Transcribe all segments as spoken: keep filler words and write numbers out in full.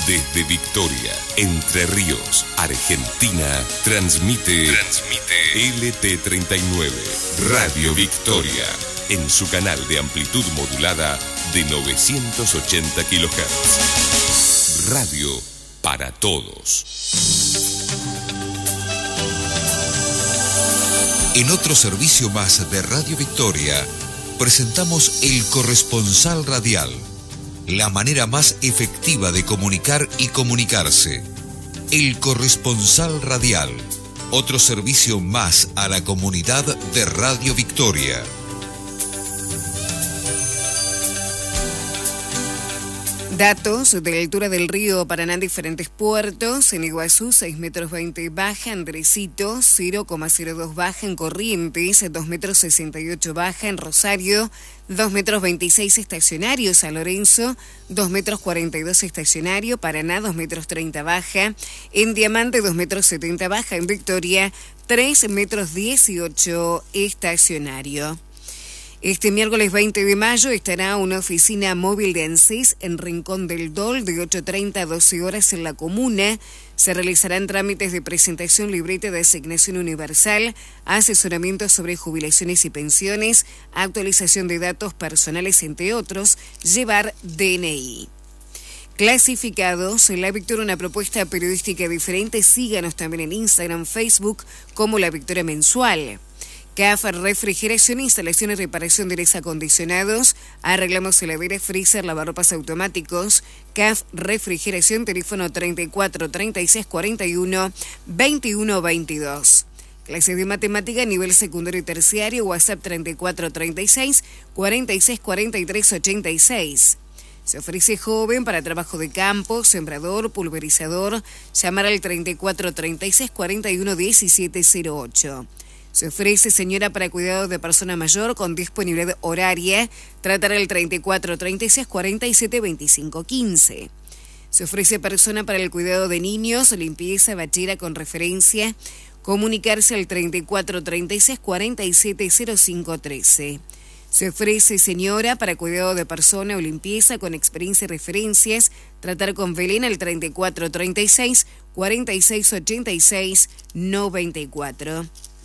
Desde Victoria, Entre Ríos, Argentina, transmite, transmite L T treinta y nueve, Radio Victoria, en su canal de amplitud modulada de novecientos ochenta kilohertz. Radio para todos. En otro servicio más de Radio Victoria, presentamos El Corresponsal Radial, la manera más efectiva de comunicar y comunicarse. El Corresponsal Radial, otro servicio más a la comunidad de Radio Victoria. Datos de la altura del río Paraná en diferentes puertos. En Iguazú, seis metros veinte baja. Andresito, cero coma cero dos baja. En Corrientes, dos metros sesenta y ocho baja. En Rosario, dos metros veintiséis estacionario. San Lorenzo, dos metros cuarenta y dos estacionario. Paraná, dos metros treinta baja. En Diamante, dos metros setenta baja. En Victoria, tres metros dieciocho estacionario. Este miércoles veinte de mayo estará una oficina móvil de ANSES en Rincón del Dol de ocho treinta a doce horas en la comuna. Se realizarán trámites de presentación, libreta de asignación universal, asesoramiento sobre jubilaciones y pensiones, actualización de datos personales, entre otros, llevar D N I. Clasificados, La Victoria, una propuesta periodística diferente. Síganos también en Instagram, Facebook como La Victoria Mensual. C A F Refrigeración, instalaciones, reparación de aires acondicionados, arreglamos heladeras, freezer, lavarropas automáticos. C A F Refrigeración, teléfono treinta y cuatro, treinta y seis, cuarenta y uno, veintiuno, veintidós. Clases de matemática, nivel secundario y terciario, WhatsApp treinta y cuatro, treinta y seis, cuarenta y seis, cuarenta y tres, ochenta y seis. Se ofrece joven para trabajo de campo, sembrador, pulverizador. Llamar al treinta y cuatro, treinta y seis, cuarenta y uno, diecisiete cero ocho. Se ofrece señora para cuidado de persona mayor con disponibilidad horaria. Tratar el treinta y cuatro, treinta y seis, cuarenta y siete, veinticinco, quince. Se ofrece persona para el cuidado de niños, limpieza, bachera con referencia. Comunicarse al treinta y cuatro, treinta y seis, cuarenta y siete, cero cinco, trece. Se ofrece señora para cuidado de persona o limpieza con experiencia y referencias. Tratar con Belén al treinta y cuatro, treinta y seis, cuarenta y seis, ochenta y seis, noventa y cuatro.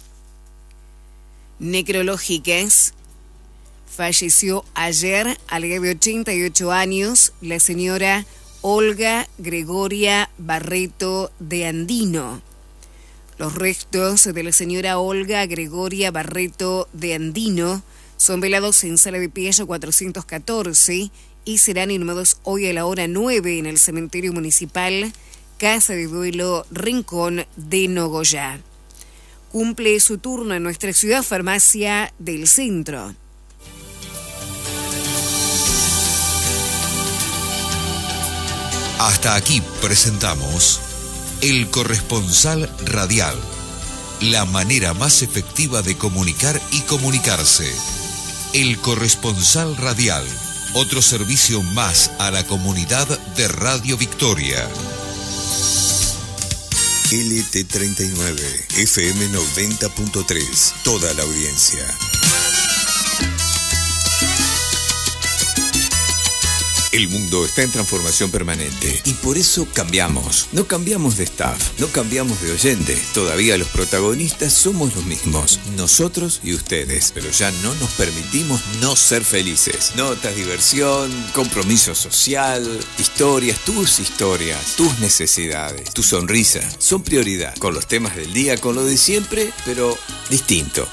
Necrológicas. Falleció ayer a la edad de ochenta y ocho años la señora Olga Gregoria Barreto de Andino. Los restos de la señora Olga Gregoria Barreto de Andino son velados en Sala de Piello cuatrocientos catorce y serán inhumados hoy a la hora nueve en el cementerio municipal Casa de Duelo Rincón de Nogoyá. Cumple su turno en nuestra ciudad Farmacia del Centro. Hasta aquí presentamos El Corresponsal Radial, la manera más efectiva de comunicar y comunicarse. El Corresponsal Radial, otro servicio más a la comunidad de Radio Victoria. L T treinta y nueve, F M noventa punto tres, toda la audiencia. El mundo está en transformación permanente y por eso cambiamos. No cambiamos de staff, no cambiamos de oyente. Todavía los protagonistas somos los mismos, nosotros y ustedes, pero ya no nos permitimos no ser felices. Notas, diversión, compromiso social, historias, tus historias, tus necesidades, tu sonrisa, son prioridad. Con los temas del día, con lo de siempre, pero distinto.